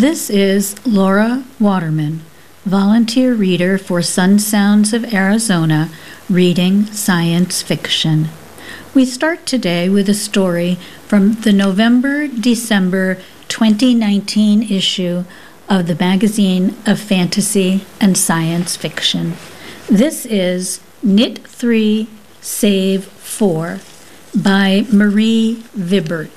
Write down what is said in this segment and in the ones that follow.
This is Laura Waterman, volunteer reader for Sun Sounds of Arizona, reading science fiction. We start today with a story from the November-December 2019 issue of the Magazine of Fantasy and Science Fiction. This is Knit 3, Save 4 by Marie Vibert.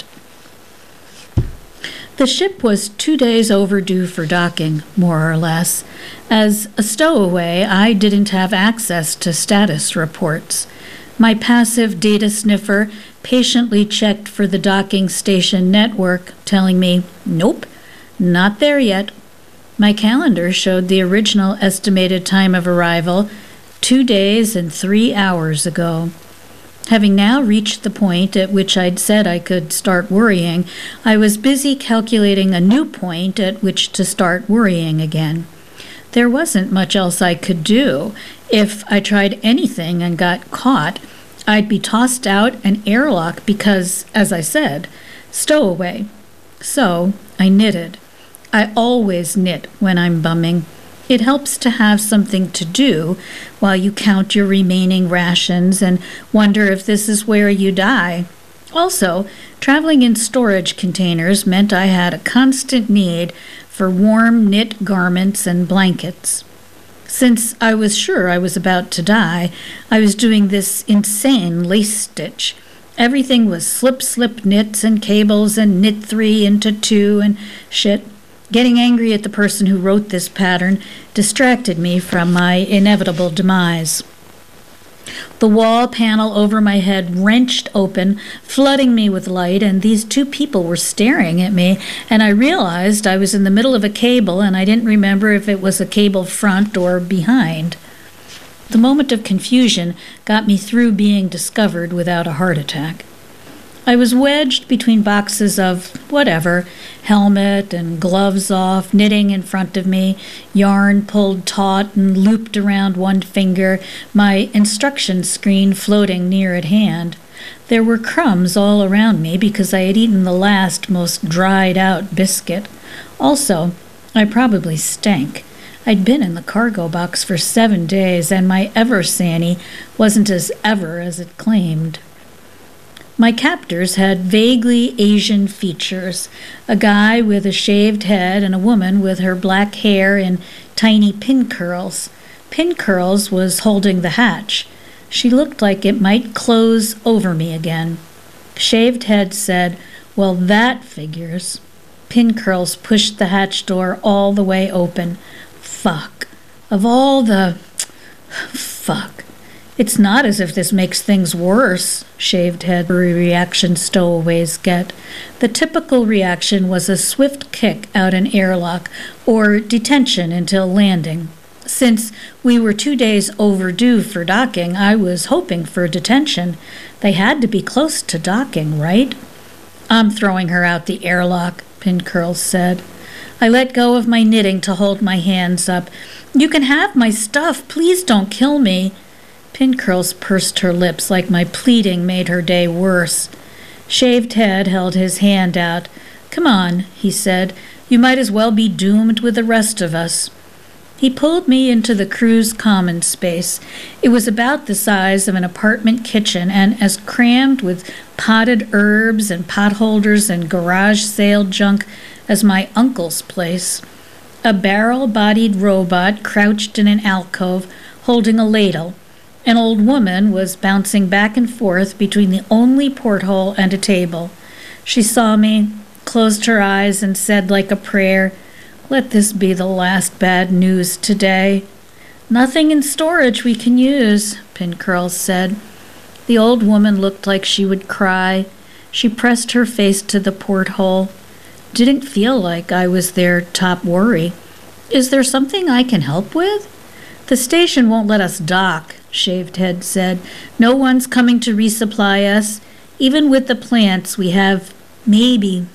The ship was 2 days overdue for docking, more or less. As a stowaway, I didn't have access to status reports. My passive data sniffer patiently checked for the docking station network, telling me, nope, not there yet. My calendar showed the original estimated time of arrival 2 days and 3 hours ago. Having now reached the point at which I'd said I could start worrying, I was busy calculating a new point at which to start worrying again. There wasn't much else I could do. If I tried anything and got caught, I'd be tossed out an airlock because, as I said, stowaway. So I knitted. I always knit when I'm bumming. It helps to have something to do while you count your remaining rations and wonder if this is where you die. Also, traveling in storage containers meant I had a constant need for warm knit garments and blankets. Since I was sure I was about to die, I was doing this insane lace stitch. Everything was slip knits and cables and knit 3 into 2 and shit. Getting angry at the person who wrote this pattern distracted me from my inevitable demise. The wall panel over my head wrenched open, flooding me with light, and these two people were staring at me, and I realized I was in the middle of a cable, and I didn't remember if it was a cable front or behind. The moment of confusion got me through being discovered without a heart attack. I was wedged between boxes of whatever, helmet and gloves off, knitting in front of me, yarn pulled taut and looped around one finger, my instruction screen floating near at hand. There were crumbs all around me because I had eaten the last, most dried-out biscuit. Also, I probably stank. I'd been in the cargo box for 7 days, and my Eversani wasn't as ever as it claimed. My captors had vaguely Asian features, a guy with a shaved head and a woman with her black hair in tiny pin curls. Pin Curls was holding the hatch. She looked like it might close over me again. Shaved Head said, "Well, that figures." Pin Curls pushed the hatch door all the way open. Fuck. Of all the... Fuck. It's not as if this makes things worse, Shaved Head reaction stowaways get. The typical reaction was a swift kick out an airlock or detention until landing. Since we were 2 days overdue for docking, I was hoping for detention. They had to be close to docking, right? I'm throwing her out the airlock, Pin Curls said. I let go of my knitting to hold my hands up. You can have my stuff. Please don't kill me. Pin Curls pursed her lips like my pleading made her day worse. Shaved Head held his hand out. Come on, he said. You might as well be doomed with the rest of us. He pulled me into the crew's common space. It was about the size of an apartment kitchen and as crammed with potted herbs and potholders and garage sale junk as my uncle's place. A barrel-bodied robot crouched in an alcove holding a ladle. An old woman was bouncing back and forth between the only porthole and a table. She saw me, closed her eyes, and said like a prayer, "Let this be the last bad news today." "Nothing in storage we can use," Pin Curls said. The old woman looked like she would cry. She pressed her face to the porthole. Didn't feel like I was their top worry. "Is there something I can help with?" "The station won't let us dock," Shaved Head said. "No one's coming to resupply us. Even with the plants, we have maybe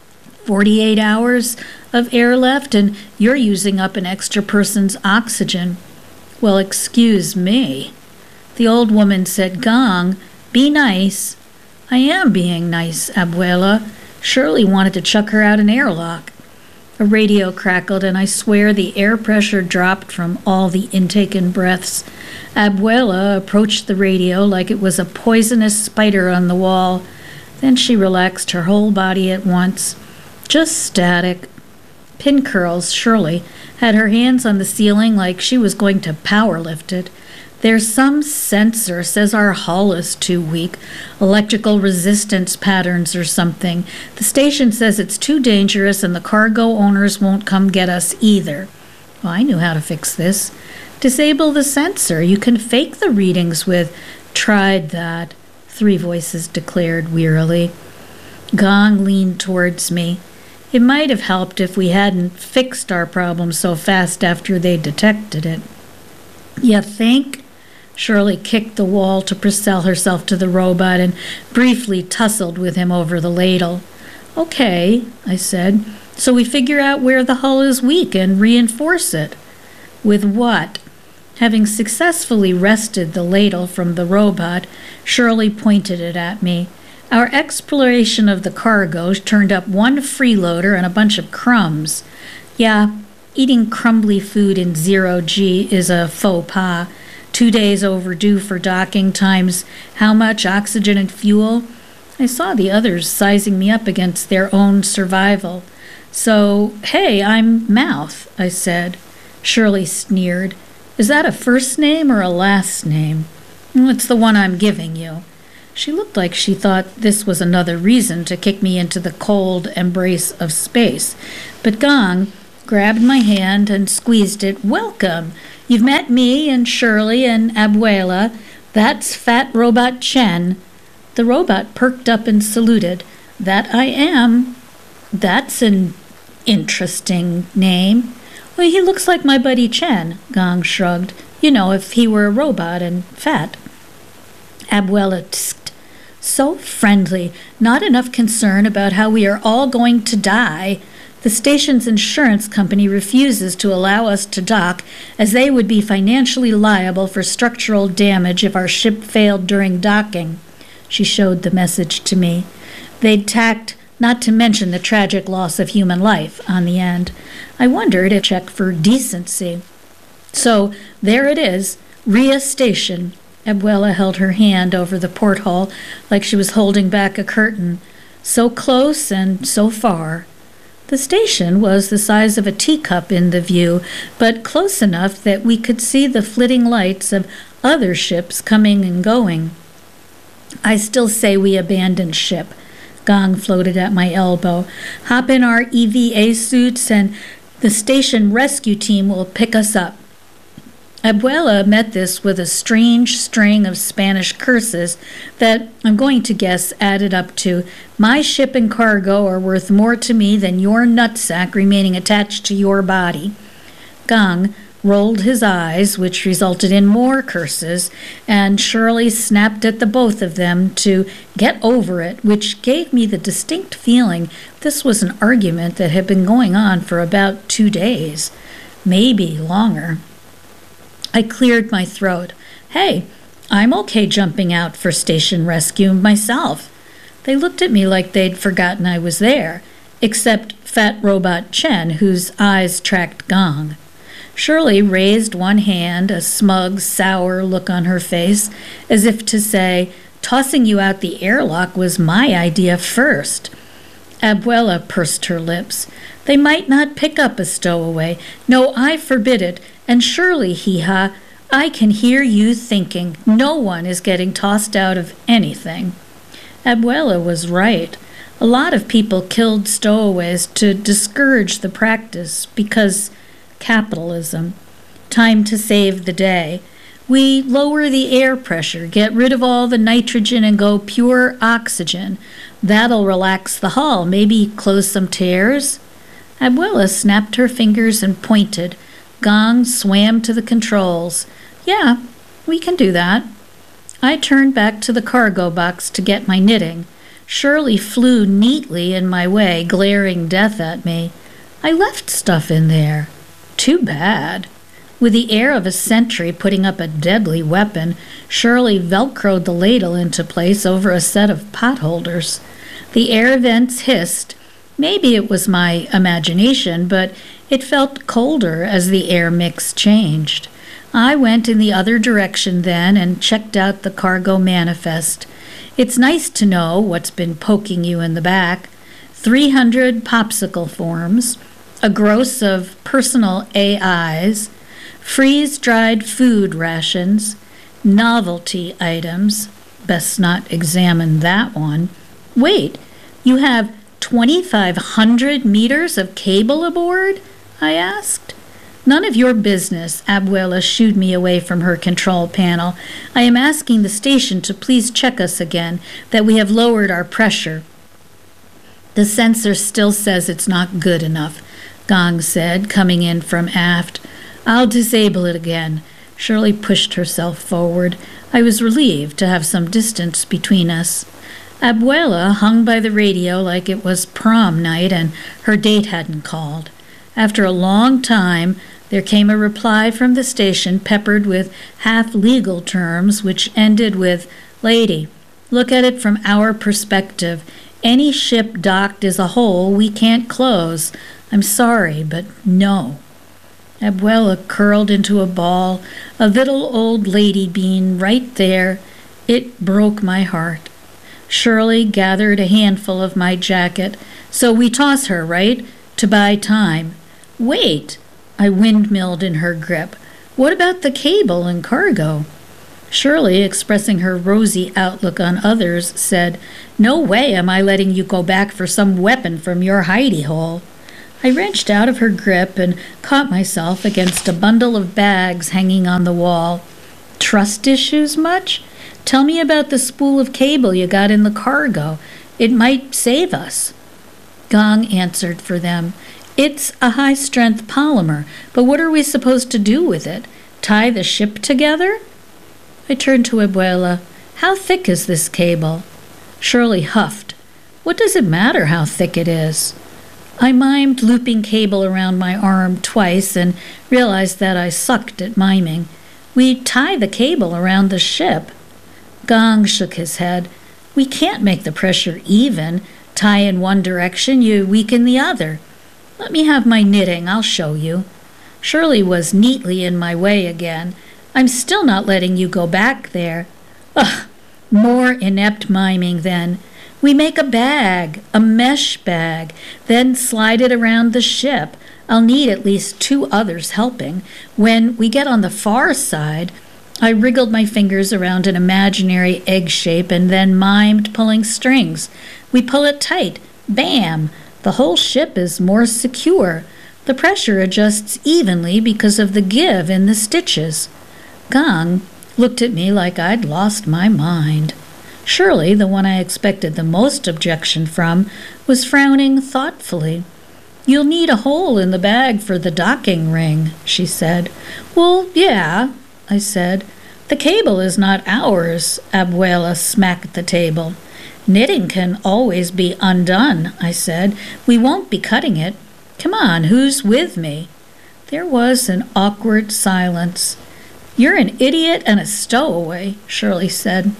48 hours of air left, and you're using up an extra person's oxygen." "Well, excuse me." The old woman said, "Gong, be nice." "I am being nice, Abuela." Shirley wanted to chuck her out an airlock. A radio crackled, and I swear the air pressure dropped from all the intaken breaths. Abuela approached the radio like it was a poisonous spider on the wall. Then she relaxed her whole body at once. Just static. Pin curls, Shirley, had her hands on the ceiling like she was going to power lift it. There's some sensor says our hull is too weak, electrical resistance patterns or something. The station says it's too dangerous and the cargo owners won't come get us either. Well, I knew how to fix this. Disable the sensor. You can fake the readings with. Tried that, 3 voices declared wearily. Gong leaned towards me. It might have helped if we hadn't fixed our problem so fast after they detected it. You think? Shirley kicked the wall to propel herself to the robot and briefly tussled with him over the ladle. Okay, I said. So we figure out where the hull is weak and reinforce it. With what? Having successfully wrested the ladle from the robot, Shirley pointed it at me. Our exploration of the cargo turned up 1 freeloader and a bunch of crumbs. Yeah, eating crumbly food in 0G is a faux pas. 2 days overdue for docking times how much oxygen and fuel? I saw the others sizing me up against their own survival. So, hey, I'm Mouth, I said. Shirley sneered. Is that a first name or a last name? It's the one I'm giving you. She looked like she thought this was another reason to kick me into the cold embrace of space. But Gong grabbed my hand and squeezed it. Welcome. You've met me and Shirley and Abuela. That's Fat Robot Chen. The robot perked up and saluted. That I am. That's an interesting name. Well, he looks like my buddy Chen, Gong shrugged. You know, if he were a robot and fat. Abuela tsked. So friendly. Not enough concern about how we are all going to die. The station's insurance company refuses to allow us to dock, as they would be financially liable for structural damage if our ship failed during docking. She showed the message to me. They'd tacked, not to mention the tragic loss of human life, on the end. I wondered if check for decency. So, there it is, Rhea Station. Abuela held her hand over the porthole like she was holding back a curtain. So close and so far. The station was the size of a teacup in the view, but close enough that we could see the flitting lights of other ships coming and going. I still say we abandoned ship. Gong floated at my elbow. Hop in our EVA suits and the station rescue team will pick us up. Abuela met this with a strange string of Spanish curses that, I'm going to guess, added up to, my ship and cargo are worth more to me than your nutsack remaining attached to your body. Gong rolled his eyes, which resulted in more curses, and Shirley snapped at the both of them to get over it, which gave me the distinct feeling this was an argument that had been going on for about 2 days, maybe longer. I cleared my throat. Hey, I'm okay jumping out for station rescue myself. They looked at me like they'd forgotten I was there, except Fat Robot Chen, whose eyes tracked Gong. Shirley raised one hand, a smug, sour look on her face, as if to say, tossing you out the airlock was my idea first. Abuela pursed her lips. They might not pick up a stowaway. No, I forbid it. And surely, hee-ha, I can hear you thinking, no one is getting tossed out of anything. Abuela was right. A lot of people killed stowaways to discourage the practice because capitalism. Time to save the day. We lower the air pressure, get rid of all the nitrogen and go pure oxygen. That'll relax the hull, maybe close some tears. Abuela snapped her fingers and pointed. Gong swam to the controls. Yeah, we can do that. I turned back to the cargo box to get my knitting. Shirley flew neatly in my way, glaring death at me. I left stuff in there. Too bad. With the air of a sentry putting up a deadly weapon, Shirley velcroed the ladle into place over a set of potholders. The air vents hissed, Maybe it was my imagination, but it felt colder as the air mix changed. I went in the other direction then and checked out the cargo manifest. It's nice to know what's been poking you in the back. 300 popsicle forms, a gross of personal AIs, freeze-dried food rations, novelty items. Best not examine that one. Wait, you have 2,500 meters of cable aboard? I asked. None of your business, Abuela shooed me away from her control panel. I am asking the station to please check us again, that we have lowered our pressure. The sensor still says it's not good enough, Gong said, coming in from aft. I'll disable it again. Shirley pushed herself forward. I was relieved to have some distance between us. Abuela hung by the radio like it was prom night and her date hadn't called. After a long time, there came a reply from the station peppered with half-legal terms which ended with, Lady, look at it from our perspective. Any ship docked is a hole we can't close. I'm sorry, but no. Abuela curled into a ball, a little old lady bean right there. It broke my heart. Shirley gathered a handful of my jacket. So we toss her, right? To buy time. Wait, I windmilled in her grip. What about the cable and cargo? Shirley, expressing her rosy outlook on others, said, No way am I letting you go back for some weapon from your hidey hole. I wrenched out of her grip and caught myself against a bundle of bags hanging on the wall. Trust issues much? Tell me about the spool of cable you got in the cargo. It might save us. Gong answered for them. It's a high-strength polymer, but what are we supposed to do with it? Tie the ship together? I turned to Abuela. How thick is this cable? Shirley huffed. What does it matter how thick it is? I mimed looping cable around my arm twice and realized that I sucked at miming. We tie the cable around the ship. Gong shook his head. We can't make the pressure even. Tie in one direction, you weaken the other. Let me have my knitting, I'll show you. Shirley was neatly in my way again. I'm still not letting you go back there. Ugh, more inept miming then. We make a bag, a mesh bag, then slide it around the ship. I'll need at least 2 others helping. When we get on the far side, I wriggled my fingers around an imaginary egg shape and then mimed pulling strings. We pull it tight. Bam! The whole ship is more secure. The pressure adjusts evenly because of the give in the stitches. Gong looked at me like I'd lost my mind. Shirley, the one I expected the most objection from, was frowning thoughtfully. You'll need a hole in the bag for the docking ring, she said. Well, yeah, I said. The cable is not ours, Abuela smacked the table. Knitting can always be undone, I said. We won't be cutting it. Come on, who's with me? There was an awkward silence. You're an idiot and a stowaway, Shirley said.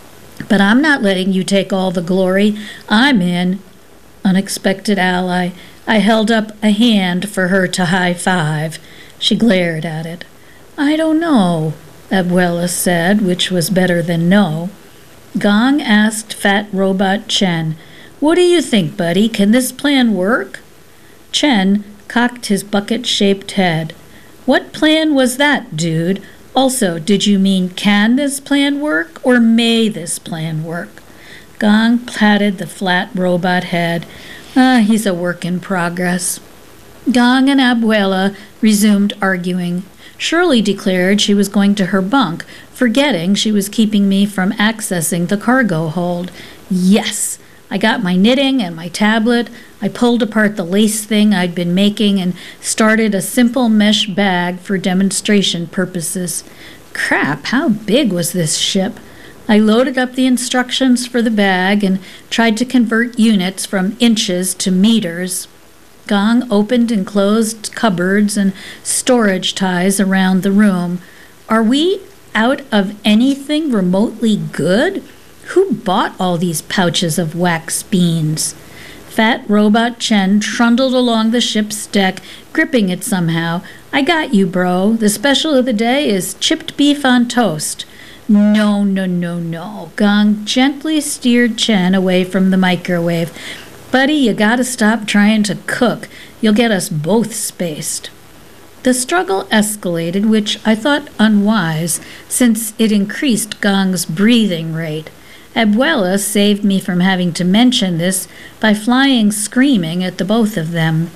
But I'm not letting you take all the glory. I'm in. Unexpected ally. I held up a hand for her to high-five. She glared at it. I don't know, Abuela said, which was better than no. Gong asked Fat Robot Chen, What do you think, buddy? Can this plan work? Chen cocked his bucket-shaped head. What plan was that, dude? Also, did you mean can this plan work or may this plan work? Gong patted the flat robot head. He's a work in progress. Gong and Abuela resumed arguing. Shirley declared she was going to her bunk, forgetting she was keeping me from accessing the cargo hold. Yes! I got my knitting and my tablet. I pulled apart the lace thing I'd been making and started a simple mesh bag for demonstration purposes. Crap, how big was this ship? I loaded up the instructions for the bag and tried to convert units from inches to meters. Gong opened and closed cupboards and storage ties around the room. Are we out of anything remotely good? Who bought all these pouches of wax beans? Fat Robot Chen trundled along the ship's deck, gripping it somehow. "I got you, bro. The special of the day is chipped beef on toast." "No, no, no, no." Gong gently steered Chen away from the microwave. "Buddy, you gotta stop trying to cook. You'll get us both spaced." The struggle escalated, which I thought unwise, since it increased Gong's breathing rate. Abuela saved me from having to mention this by flying screaming at the both of them.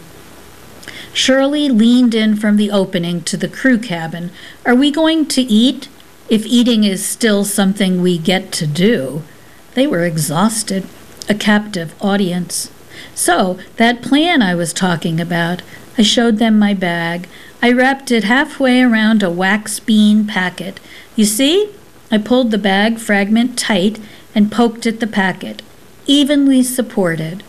Shirley leaned in from the opening to the crew cabin. "Are we going to eat? If eating is still something we get to do." They were exhausted, a captive audience. "So, that plan I was talking about," I showed them my bag. I wrapped it halfway around a wax bean packet. "You see?" I pulled the bag fragment tight and poked at the packet, evenly supported.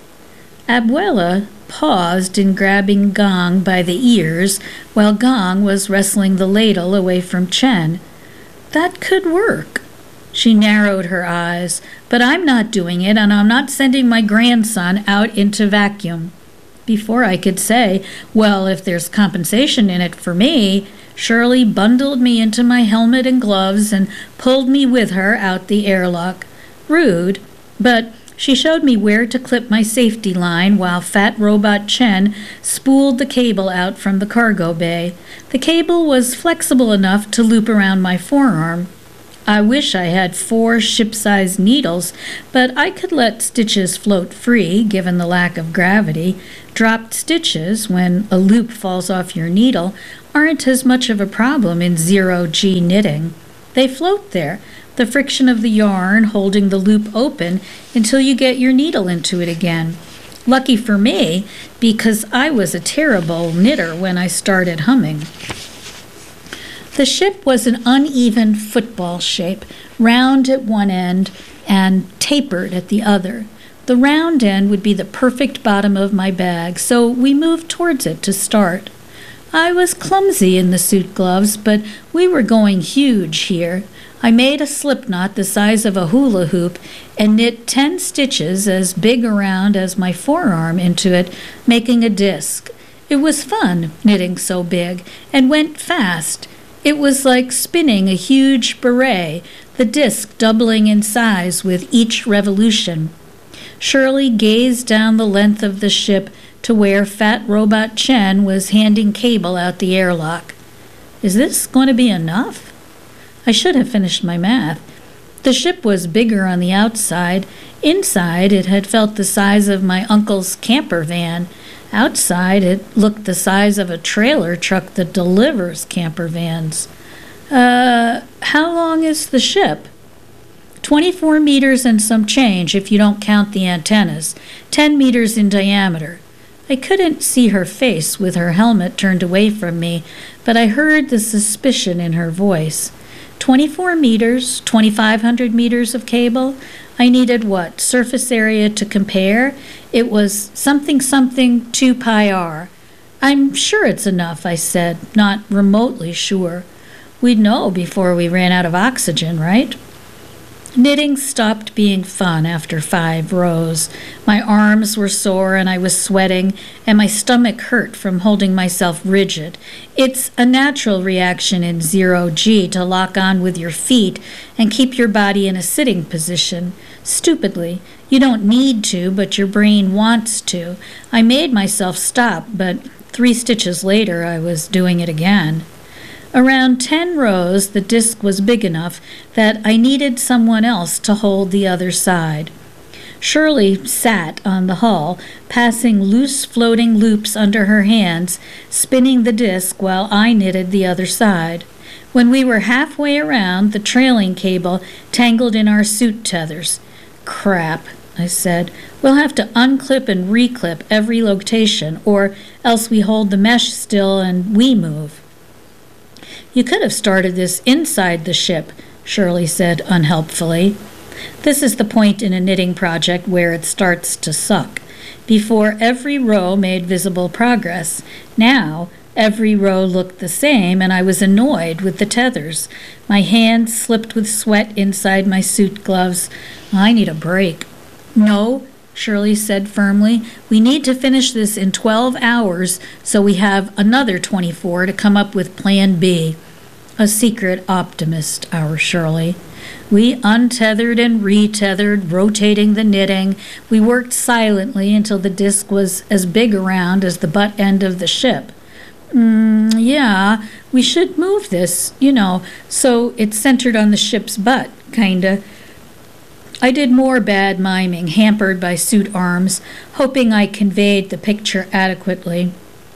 Abuela paused in grabbing Gong by the ears while Gong was wrestling the ladle away from Chen. "That could work." She narrowed her eyes. "But I'm not doing it, and I'm not sending my grandson out into vacuum." Before I could say, "Well, if there's compensation in it for me," Shirley bundled me into my helmet and gloves and pulled me with her out the airlock. Rude, but she showed me where to clip my safety line while Fat Robot Chen spooled the cable out from the cargo bay. The cable was flexible enough to loop around my forearm. I wish I had 4 ship-sized needles, but I could let stitches float free, given the lack of gravity. Dropped stitches, when a loop falls off your needle, aren't as much of a problem in zero-G knitting. They float there, the friction of the yarn holding the loop open until you get your needle into it again. Lucky for me, because I was a terrible knitter when I started humming. The ship was an uneven football shape, round at one end and tapered at the other. The round end would be the perfect bottom of my bag, so we moved towards it to start. I was clumsy in the suit gloves, but we were going huge here. I made a slip knot the size of a hula hoop and knit 10 stitches as big around as my forearm into it, making a disc. It was fun, knitting so big, and went fast. It was like spinning a huge beret, the disc doubling in size with each revolution. Shirley gazed down the length of the ship to where Fat Robot Chen was handing cable out the airlock. "Is this going to be enough?" I should have finished my math. The ship was bigger on the outside. Inside, it had felt the size of my uncle's camper van. Outside, it looked the size of a trailer truck that delivers camper vans. How long is the ship?" 24 meters and some change if you don't count the antennas, 10 meters in diameter. I couldn't see her face with her helmet turned away from me, but I heard the suspicion in her voice. 24 meters, 2,500 meters of cable? I needed what, surface area to compare? It was something 2 pi r. "I'm sure it's enough," I said, not remotely sure. "We'd know before we ran out of oxygen, right?" Knitting stopped being fun after 5 rows. My arms were sore and I was sweating, and my stomach hurt from holding myself rigid. It's a natural reaction in zero-G to lock on with your feet and keep your body in a sitting position. Stupidly. You don't need to, but your brain wants to. I made myself stop, but 3 stitches later I was doing it again. Around 10 rows, the disc was big enough that I needed someone else to hold the other side. Shirley sat on the hull, passing loose floating loops under her hands, spinning the disc while I knitted the other side. When we were halfway around, the trailing cable tangled in our suit tethers. "Crap," I said. "We'll have to unclip and reclip every location, or else we hold the mesh still and we move." "You could have started this inside the ship," Shirley said unhelpfully. This is the point in a knitting project where it starts to suck. Before, every row made visible progress. Now, every row looked the same, and I was annoyed with the tethers. My hands slipped with sweat inside my suit gloves. I need a break. "No, Shirley said firmly. "We need to finish this in 12 hours so we have another 24 to come up with Plan B." A secret optimist, our Shirley. We untethered and retethered, rotating the knitting. We worked silently until the disc was as big around as the butt end of the ship. Yeah, we should move this, so it's centered on the ship's butt, kinda." I did more bad miming, hampered by suit arms, hoping I conveyed the picture adequately.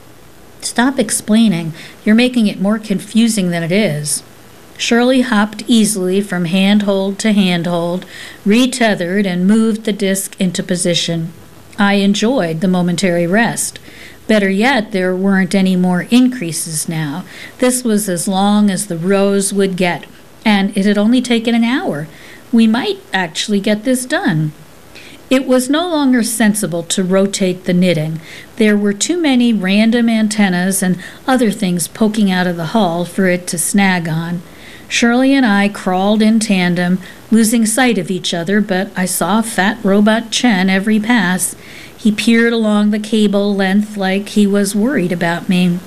"Stop explaining. You're making it more confusing than it is." Shirley hopped easily from handhold to handhold, retethered, and moved the disc into position. I enjoyed the momentary rest. Better yet, there weren't any more increases now. This was as long as the rows would get, and it had only taken an hour. We might actually get this done. It was no longer sensible to rotate the knitting. There were too many random antennas and other things poking out of the hull for it to snag on. Shirley and I crawled in tandem, losing sight of each other, but I saw Fat Robot Chen every pass. He peered along the cable length like he was worried about me.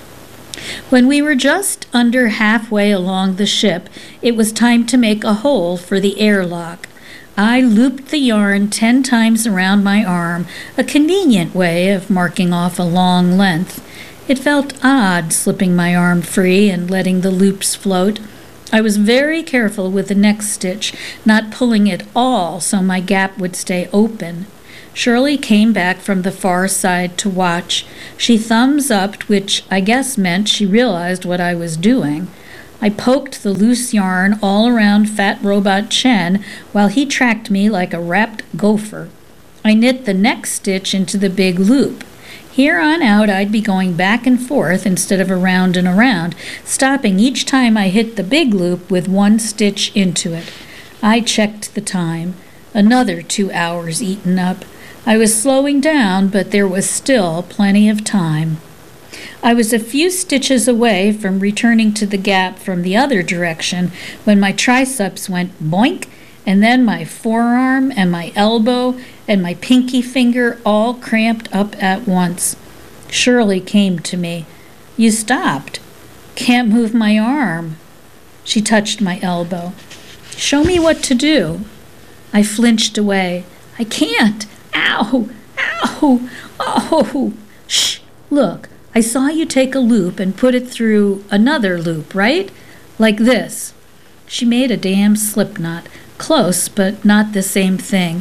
When we were just under halfway along the ship, it was time to make a hole for the airlock. I looped the yarn 10 times around my arm, a convenient way of marking off a long length. It felt odd slipping my arm free and letting the loops float. I was very careful with the next stitch, not pulling it all so my gap would stay open. Shirley came back from the far side to watch. She thumbs-upped, which I guess meant she realized what I was doing. I poked the loose yarn all around Fat Robot Chen while he tracked me like a wrapped gopher. I knit the next stitch into the big loop. Here on out, I'd be going back and forth instead of around and around, stopping each time I hit the big loop with one stitch into it. I checked the time. Another 2 hours eaten up. I was slowing down, but there was still plenty of time. I was a few stitches away from returning to the gap from the other direction when my triceps went boink, and then my forearm and my elbow and my pinky finger all cramped up at once. Shirley came to me. "You stopped." "Can't move my arm." She touched my elbow. "Show me what to do." I flinched away. "I can't. Ow! Ow! Oh! Shh! Look, I saw you take a loop and put it through another loop, right? Like this." She made a damn slip knot. Close, but not the same thing.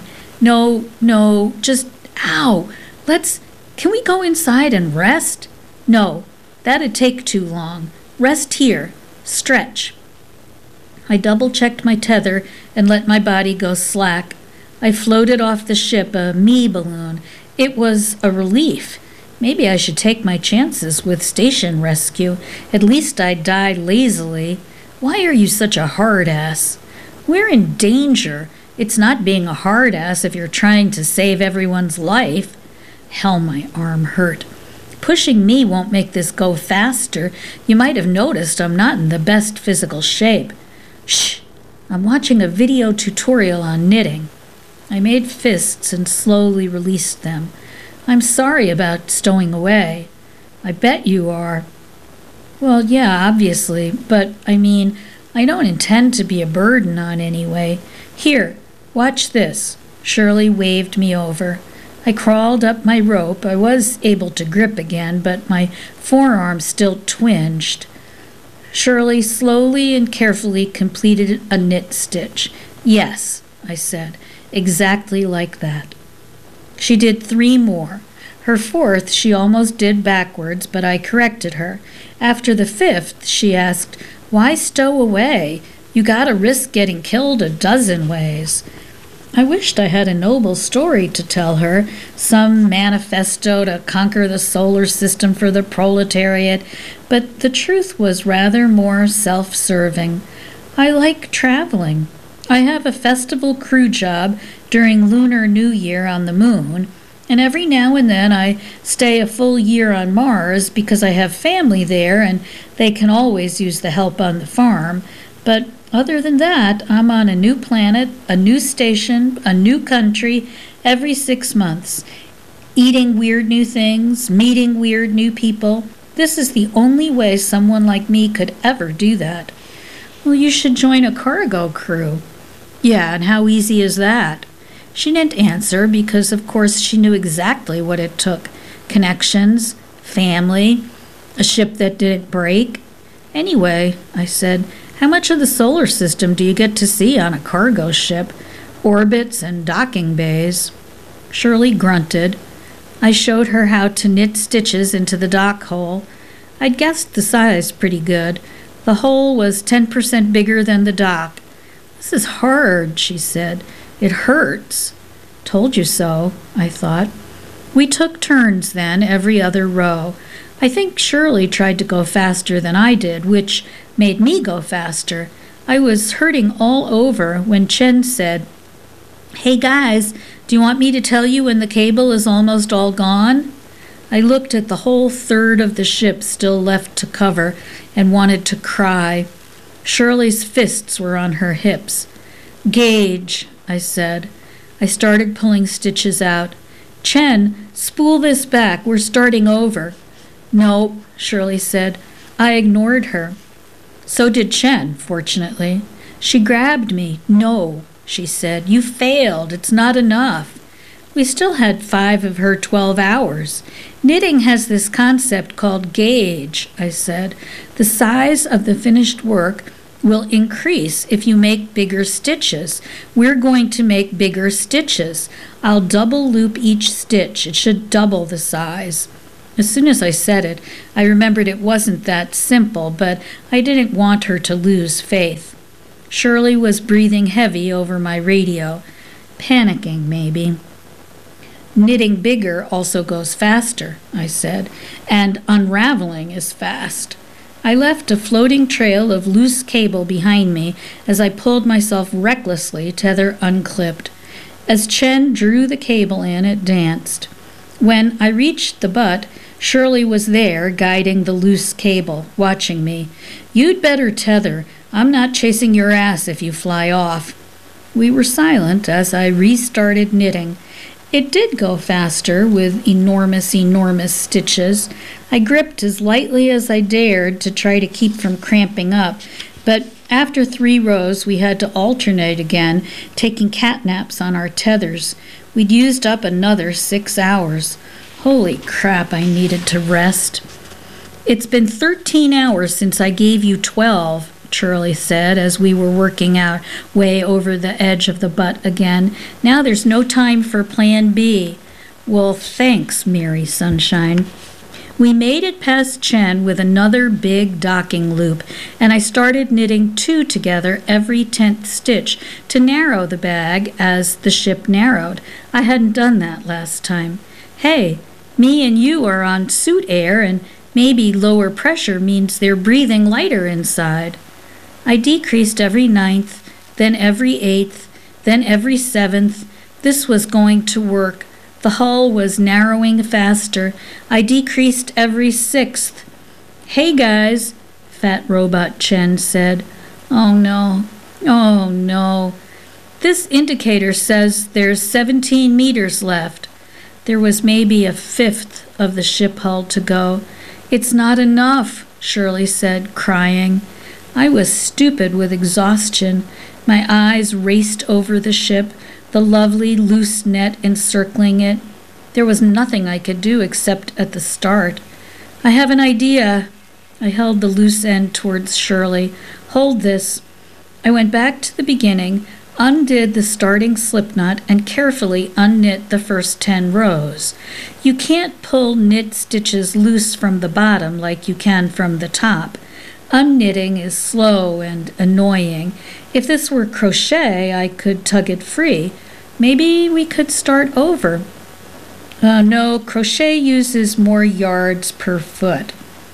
No, just, ow! Can we go inside and rest?" "No, that'd take too long. Rest here. Stretch." I double-checked my tether and let my body go slack. I floated off the ship, a me balloon. It was a relief. Maybe I should take my chances with station rescue. At least I'd die lazily. Why are you such a hard-ass? We're in danger. It's not being a hard-ass if you're trying to save everyone's life. Hell, my arm hurt. Pushing me won't make this go faster. You might have noticed I'm not in the best physical shape. Shh! I'm watching a video tutorial on knitting. I made fists and slowly released them. "I'm sorry about stowing away." "I bet you are." "Well, yeah, obviously, but I don't intend to be a burden on anyway. Here, watch this." Shirley waved me over. I crawled up my rope. I was able to grip again, but my forearm still twinged. Shirley slowly and carefully completed a knit stitch. "Yes," I said, "exactly like that." She did 3 more. Her 4th she almost did backwards, but I corrected her. After the 5th, she asked, "Why stow away? You gotta risk getting killed a dozen ways." I wished I had a noble story to tell her, some manifesto to conquer the solar system for the proletariat, but the truth was rather more self-serving. I like traveling. I have a festival crew job during Lunar New Year on the moon, and every now and then I stay a full year on Mars because I have family there and they can always use the help on the farm, but Other than that, I'm on a new planet, a new station, a new country every 6 months, eating weird new things, meeting weird new people. This is the only way someone like me could ever do that. Well, you should join a cargo crew. Yeah, and how easy is that? She didn't answer because, of course, she knew exactly what it took. Connections, family, a ship that didn't break. Anyway, I said, how much of the solar system do you get to see on a cargo ship? Orbits and docking bays. Shirley grunted. I showed her how to knit stitches into the dock hole. I'd guessed the size pretty good. The hole was 10% bigger than the dock. This is hard, she said. It hurts. Told you so, I thought. We took turns then, every other row. I think Shirley tried to go faster than I did, which made me go faster. I was hurting all over when Chen said, "Hey guys, do you want me to tell you when the cable is almost all gone?" I looked at the whole third of the ship still left to cover and wanted to cry. Shirley's fists were on her hips. "Gauge," I said. I started pulling stitches out. "Chen, spool this back. We're starting over." "No," Shirley said. I ignored her. So did Chen, fortunately. She grabbed me. "No," she said. "You failed. It's not enough." We still had 5 of her 12 hours. Knitting has this concept called gauge, I said. The size of the finished work will increase if you make bigger stitches. We're going to make bigger stitches. I'll double loop each stitch. It should double the size. As soon as I said it, I remembered it wasn't that simple, but I didn't want her to lose faith. Shirley was breathing heavy over my radio. Panicking, maybe. "Knitting bigger also goes faster," I said, "and unraveling is fast." I left a floating trail of loose cable behind me as I pulled myself recklessly, tether unclipped. As Chen drew the cable in, it danced. When I reached the butt, Shirley was there, guiding the loose cable, watching me. "You'd better tether. I'm not chasing your ass if you fly off." We were silent as I restarted knitting. It did go faster with enormous stitches. I gripped as lightly as I dared to try to keep from cramping up, but after 3 rows we had to alternate again, taking catnaps on our tethers. We'd used up another 6 hours. Holy crap, I needed to rest. "It's been 13 hours since I gave you 12, Shirley said as we were working our way over the edge of the butt again. "Now there's no time for plan B." "Well, thanks, Mary Sunshine." We made it past Chen with another big docking loop, and I started knitting 2 together every 10th stitch to narrow the bag as the ship narrowed. I hadn't done that last time. Hey, me and you are on suit air, and maybe lower pressure means they're breathing lighter inside. I decreased every 9th, then every 8th, then every 7th. This was going to work. The hull was narrowing faster. I decreased every 6th. "Hey guys," Fat Robot Chen said. "Oh no, oh no. This indicator says there's 17 meters left." There was maybe a 1/5 of the ship hull to go. "It's not enough," Shirley said, crying. I was stupid with exhaustion. My eyes raced over the ship, the lovely loose net encircling it. There was nothing I could do except at the start. "I have an idea." I held the loose end towards Shirley. "Hold this." I went back to the beginning, undid the starting slipknot, and carefully unknit the first 10 rows. You can't pull knit stitches loose from the bottom like you can from the top. Unknitting is slow and annoying. If this were crochet, I could tug it free. Maybe we could start over. No, crochet uses more yards per foot.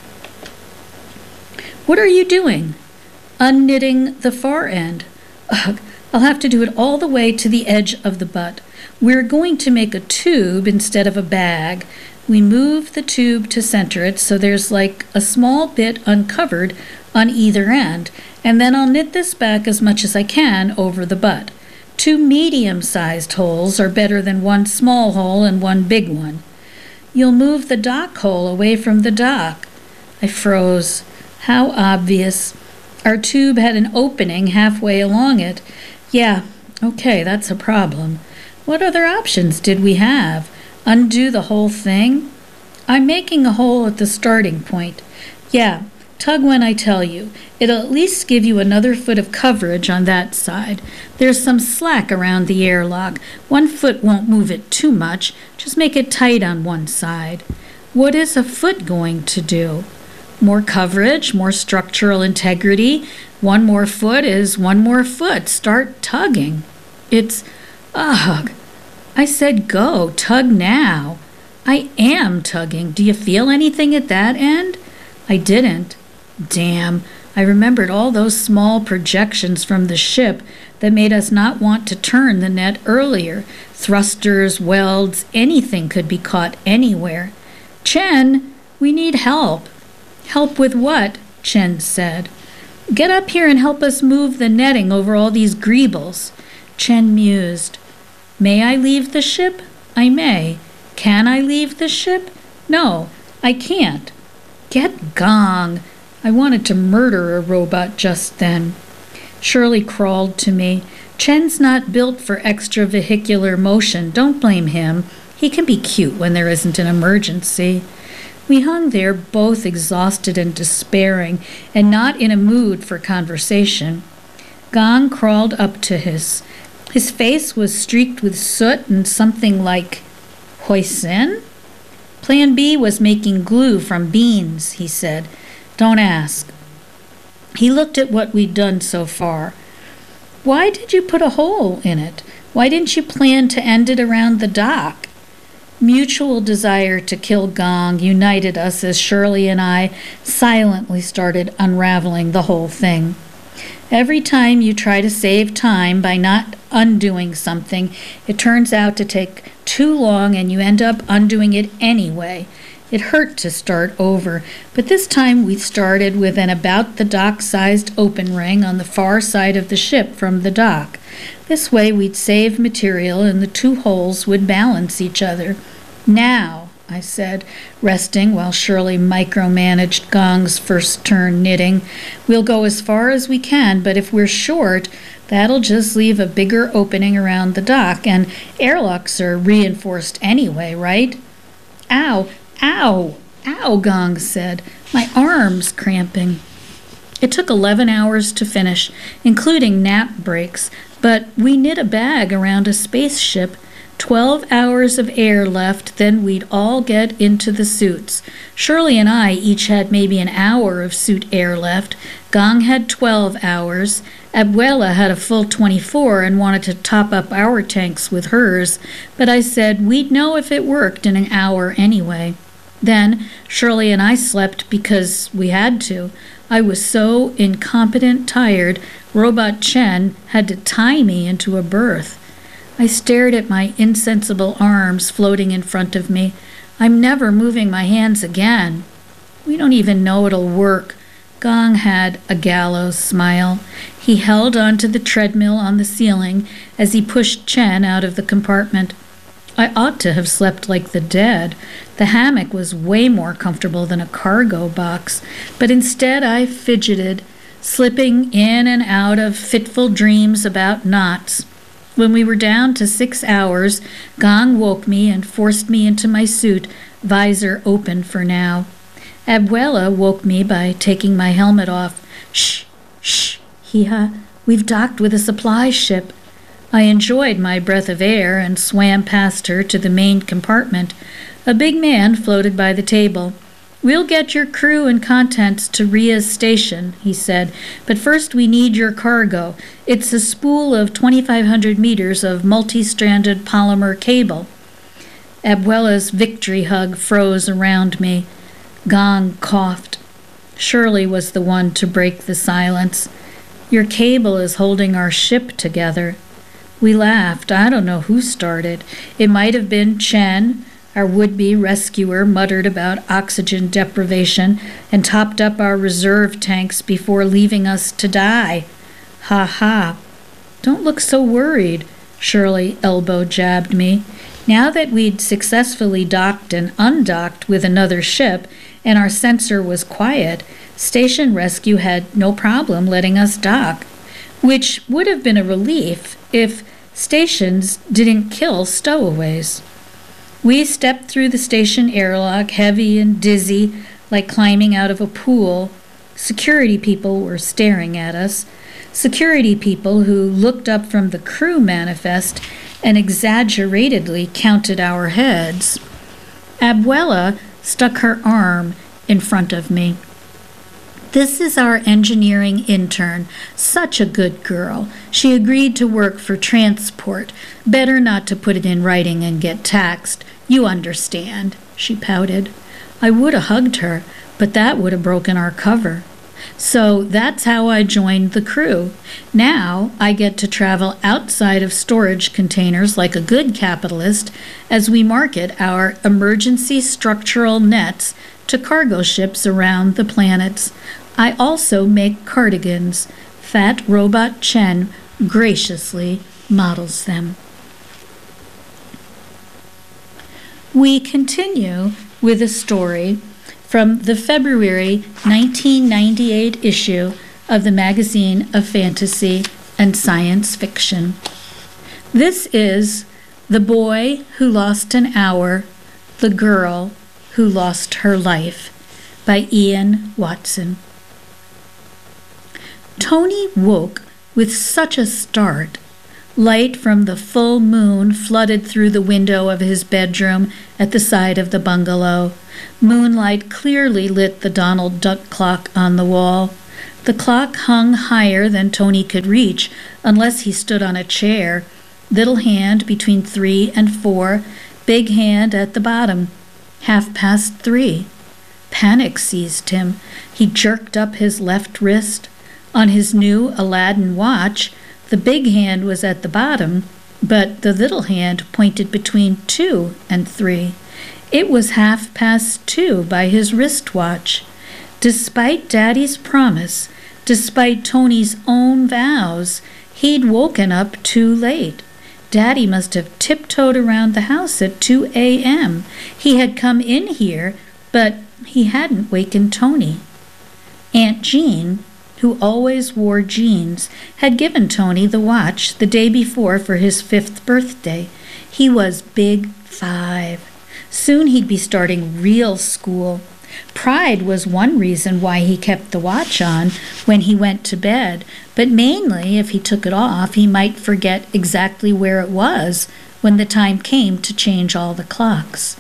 "What are you doing?" "Unknitting the far end." "Ugh, I'll have to do it all the way to the edge of the butt. We're going to make a tube instead of a bag. We move the tube to center it so there's like a small bit uncovered on either end, and then I'll knit this back as much as I can over the butt. 2 medium-sized holes are better than 1 small hole and 1 big one. You'll move the dock hole away from the dock. I froze. How obvious. Our tube had an opening halfway along it. Yeah, okay, that's a problem. What other options did we have? Undo the whole thing? I'm making a hole at the starting point. Yeah, tug when I tell you. It'll at least give you another foot of coverage on that side. There's some slack around the airlock. 1 foot won't move it too much. Just make it tight on one side. What is a foot going to do? More coverage, more structural integrity. 1 more foot is 1 more foot. Start tugging. Ugh. I said go, tug now. I am tugging. Do you feel anything at that end? I didn't. Damn, I remembered all those small projections from the ship that made us not want to turn the net earlier. Thrusters, welds, anything could be caught anywhere. Chen, we need help. Help with what? Chen said. Get up here and help us move the netting over all these greebles. Chen mused. May I leave the ship? I may. Can I leave the ship? No, I can't. Get Gong. I wanted to murder a robot just then. Shirley crawled to me. Chen's not built for extravehicular motion. Don't blame him. He can be cute when there isn't an emergency. We hung there, both exhausted and despairing, and not in a mood for conversation. Gong crawled up to his. His face was streaked with soot and something like hoisin? Plan B was making glue from beans, he said. Don't ask. He looked at what we'd done so far. Why did you put a hole in it? Why didn't you plan to end it around the dock? Mutual desire to kill Gong united us as Shirley and I silently started unraveling the whole thing. Every time you try to save time by not undoing something, it turns out to take too long and you end up undoing it anyway. It hurt to start over, but this time we started with an about the dock-sized open ring on the far side of the ship from the dock. This way we'd save material and the 2 holes would balance each other. Now, I said, resting while Shirley micromanaged Gong's first turn knitting. We'll go as far as we can, but if we're short, that'll just leave a bigger opening around the dock, and airlocks are reinforced anyway, right? Ow, ow, ow, Gong said. My arm's cramping. It took 11 hours to finish, including nap breaks, but we knit a bag around a spaceship. 12 hours of air left, then we'd all get into the suits. Shirley and I each had maybe an hour of suit air left. Gong had 12 hours. Abuela had a full 24 and wanted to top up our tanks with hers, but I said we'd know if it worked in an hour anyway. Then Shirley and I slept because we had to. I was so incompetent tired, Robot Chen had to tie me into a berth. I stared at my insensible arms floating in front of me. I'm never moving my hands again. We don't even know it'll work. Gong had a gallows smile. He held onto the treadmill on the ceiling as he pushed Chen out of the compartment. I ought to have slept like the dead. The hammock was way more comfortable than a cargo box, but instead I fidgeted, slipping in and out of fitful dreams about knots. When we were down to 6 hours, Gong woke me and forced me into my suit, visor open for now. Abuela woke me by taking my helmet off. Shh, shh, Hija, we've docked with a supply ship. I enjoyed my breath of air and swam past her to the main compartment. A big man floated by the table. We'll get your crew and contents to Ria's station, he said, but first we need your cargo. It's a spool of 2,500 meters of multi-stranded polymer cable. Abuela's victory hug froze around me. Gong coughed. Shirley was the one to break the silence. Your cable is holding our ship together. We laughed. I don't know who started. It might have been Chen. Our would-be rescuer muttered about oxygen deprivation and topped up our reserve tanks before leaving us to die. Ha ha. Don't look so worried, Shirley elbow-jabbed me. Now that we'd successfully docked and undocked with another ship and our sensor was quiet, Station Rescue had no problem letting us dock, which would have been a relief if stations didn't kill stowaways. We stepped through the station airlock, heavy and dizzy, like climbing out of a pool. Security people were staring at us. Security people who looked up from the crew manifest and exaggeratedly counted our heads. Abuela stuck her arm in front of me. This is our engineering intern. Such a good girl. She agreed to work for transport. Better not to put it in writing and get taxed. You understand, she pouted. I would have hugged her, but that would have broken our cover. So that's how I joined the crew. Now I get to travel outside of storage containers like a good capitalist as we market our emergency structural nets to cargo ships around the planets. I also make cardigans. Fat Robot Chen graciously models them. We continue with a story from the February 1998 issue of the Magazine of Fantasy and Science Fiction. This is The Boy Who Lost an Hour, The Girl Who Lost Her Life by Ian Watson. Tony woke with such a start. Light from the full moon flooded through the window of his bedroom at the side of the bungalow. Moonlight clearly lit the Donald Duck clock on the wall. The clock hung higher than Tony could reach unless he stood on a chair. Little hand between 3 and 4, big hand at the bottom. 3:30. Panic seized him. He jerked up his left wrist. On his new Aladdin watch, the big hand was at the bottom, but the little hand pointed between 2 and 3. It was 2:30 by his wristwatch. Despite Daddy's promise, despite Tony's own vows, he'd woken up too late. Daddy must have tiptoed around the house at 2 a.m. He had come in here, but he hadn't wakened Tony. Aunt Jean, who always wore jeans, had given Tony the watch the day before for his 5th birthday. He was Big 5. Soon he'd be starting real school. Pride was one reason why he kept the watch on when he went to bed, but mainly if he took it off, he might forget exactly where it was when the time came to change all the clocks.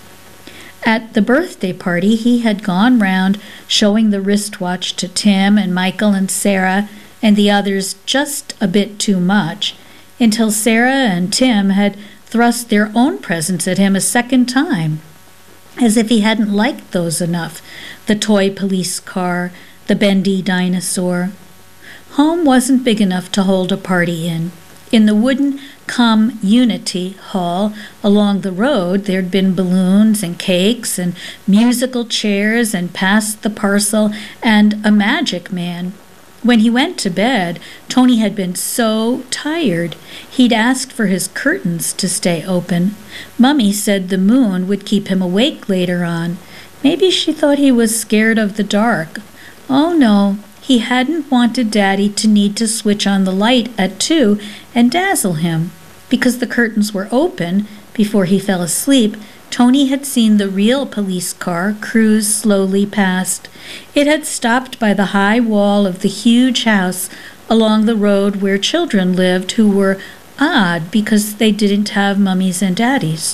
At the birthday party, he had gone round showing the wristwatch to Tim and Michael and Sarah and the others just a bit too much, until Sarah and Tim had thrust their own presents at him a second time, as if he hadn't liked those enough, the toy police car, the bendy dinosaur. Home wasn't big enough to hold a party in. In the wooden community hall along the road, there'd been balloons and cakes and musical chairs and pass the parcel and a magic man. When he went to bed, Tony had been so tired, he'd asked for his curtains to stay open. Mummy said the moon would keep him awake later on. Maybe she thought he was scared of the dark. Oh no, he hadn't wanted Daddy to need to switch on the light at 2 and dazzle him. Because the curtains were open, before he fell asleep, Tony had seen the real police car cruise slowly past. It had stopped by the high wall of the huge house along the road where children lived who were odd because they didn't have mummies and daddies.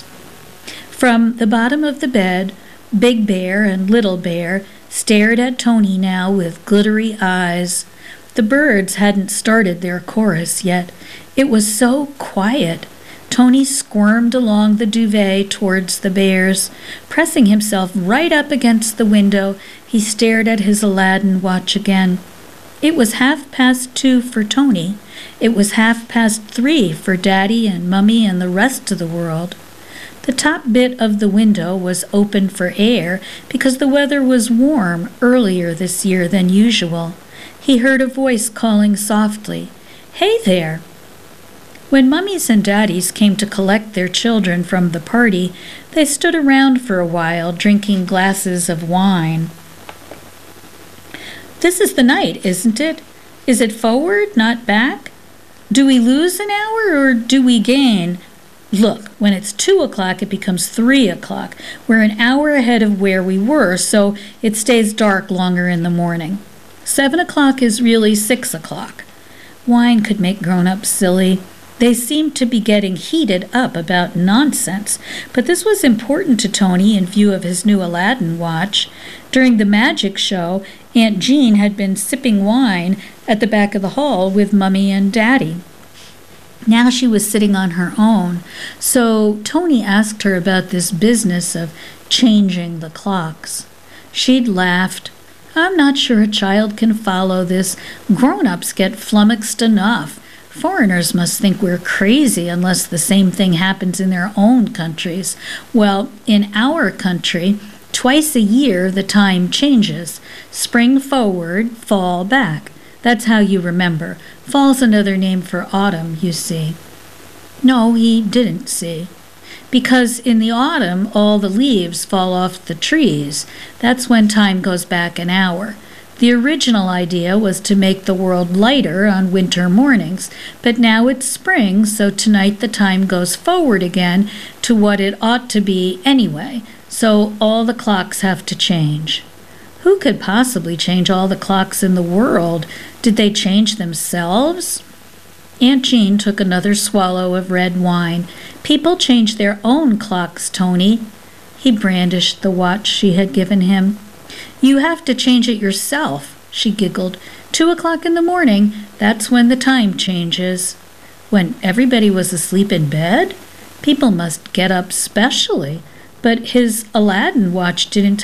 From the bottom of the bed, Big Bear and Little Bear stared at Tony now with glittery eyes. The birds hadn't started their chorus yet. It was so quiet. Tony squirmed along the duvet towards the bears. Pressing himself right up against the window, he stared at his Aladdin watch again. It was 2:30 for Tony. It was 3:30 for Daddy and Mummy and the rest of the world. The top bit of the window was open for air because the weather was warm earlier this year than usual. He heard a voice calling softly, "Hey there!" When mummies and daddies came to collect their children from the party, they stood around for a while drinking glasses of wine. "This is the night, isn't it? Is it forward, not back? Do we lose an hour or do we gain? Look, when it's 2 o'clock, it becomes 3 o'clock. We're an hour ahead of where we were, so it stays dark longer in the morning. 7 o'clock is really 6 o'clock. Wine could make grown-ups silly. They seemed to be getting heated up about nonsense, but this was important to Tony in view of his new Aladdin watch. During the magic show, Aunt Jean had been sipping wine at the back of the hall with Mummy and Daddy. Now she was sitting on her own, so Tony asked her about this business of changing the clocks. She'd laughed. "I'm not sure a child can follow this. Grown-ups get flummoxed enough. Foreigners must think we're crazy unless the same thing happens in their own countries. Well, in our country, twice a year the time changes. Spring forward, fall back. That's how you remember. Fall's another name for autumn, you see." No, he didn't see. Because in the autumn, all the leaves fall off the trees. That's when time goes back an hour. The original idea was to make the world lighter on winter mornings, but now it's spring, so tonight the time goes forward again to what it ought to be anyway, so all the clocks have to change. Who could possibly change all the clocks in the world? Did they change themselves? Aunt Jean took another swallow of red wine. "People change their own clocks, Tony." He brandished the watch she had given him. "You have to change it yourself," she giggled. 2 o'clock in the morning, that's when the time changes. When everybody was asleep in bed? People must get up specially. But his Aladdin watch didn't